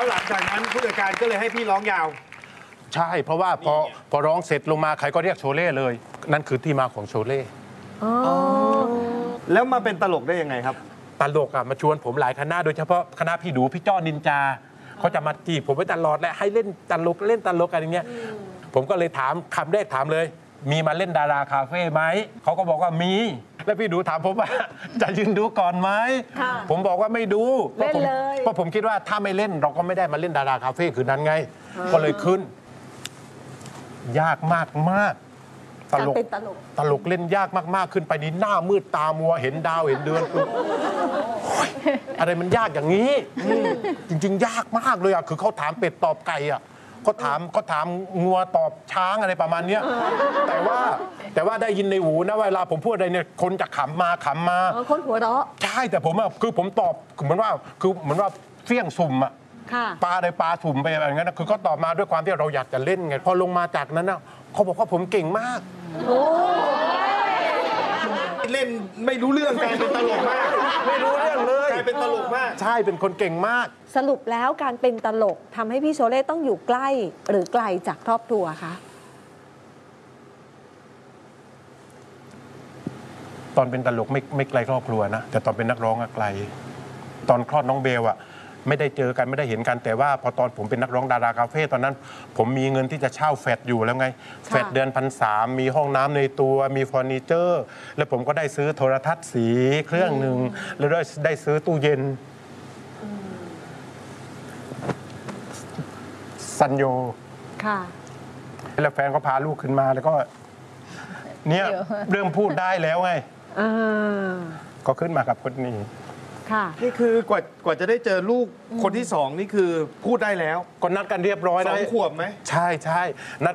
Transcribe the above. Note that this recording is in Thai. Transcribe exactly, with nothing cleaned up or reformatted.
แล้วหลังจากนั้นผู้จัดการก็เลยให้พี่ร้องยาวใช่เพราะว่าพอพอร้องเสร็จลงมาใครก็เรียกโชเล่เลย นั่นคือที่มาของโชเล่แล้วมาเป็นตลกได้ยังไงครับตลกอ่ะมาชวนผมหลายคณะโดยเฉพาะคณะพี่ดูพี่จ้อนินจาเขาจะมาจีบผมไว้ตลอดและให้เล่นตลกเล่นตลกอะไรอย่างเงี้ยผมก็เลยถามคำแรกถามเลย มีมาเล่นดาราคาเฟ่ไหมเขาก็บอกว่ามีแล้วพี่ดูถามผมว่าจะยืนดูก่อนไหมผมบอกว่าไม่ดูเพราะผมเพราะผมคิดว่าถ้าไม่เล่นเราก็ไม่ได้มาเล่นดาราคาเฟ่คืนนั้นไงก็เลยขึ้นยากมากมากตลกตลกเล่นยากมากๆขึ้นไปนี่หน้ามืดตามัวเห็นดาวเห็นเดือนอะไรมันยากอย่างนี้จริงๆยากมากเลยอ่ะคือเขาถามเป็ดตอบไก่อ่ะเขาถามเขาถามงัวตอบช้างอะไรประมาณนี้แต่ว่าแต่ว่าได้ยินในหูนะเวลาผมพูดอะไรเนี่ยคนจะขำมาขำมาคนหัวเราะใช่แต่ผมอ่ะคือผมตอบเหมือนว่าคือเหมือนว่าเฟี้ยงสุ่มอ่ะปลาอะไรปลาสุ่มไปอะไรเงี้ยคือเขาตอบมาด้วยความที่เราอยากจะเล่นไงพอลงมาจากนั้นน่ะเขาบอกว่าผมเก่งมากเล่นไม่รู้เรื่องกลายเป็นตลกมากไม่รู้เรื่องเลยกลายเป็นตลกมากใช่เป็นคนเก่งมากสรุปแล้วการเป็นตลกทำให้พี่โชเล่ต้องอยู่ใกล้หรือไกลจากครอบครัวคะตอนเป็นตลกไม่ไม่ไกลครอบครัวนะแต่ตอนเป็นนักร้องอะไกลตอนคลอดน้องเบลอะไม่ได้เจอกันไม่ได้เห็นกันแต่ว่าพอตอนผมเป็นนักร้องดาราคาเฟ่ตอนนั้นผมมีเงินที่จะเช่าแฟลตอยู่แล้วไงแฟลตเดือนพันสามมีห้องน้ำในตัวมีเฟอร์นิเจอร์แล้วผมก็ได้ซื้อโทรทัศน์สีเครื่องหนึ่งแล้วได้ได้ซื้อตู้เย็นซันโยค่ะแล้วแฟนก็พาลูกขึ้นมาแล้วก็เนี่ยเริ่มพูดได้แล้วไงก็ขึ้นมากับคนนี้นี่คือกว่ากว่าจะได้เจอลูกคนที่สองนี่คือพูดได้แล้วก็นัดกันเรียบร้อยสองขวบไหมใช่ใช่นัด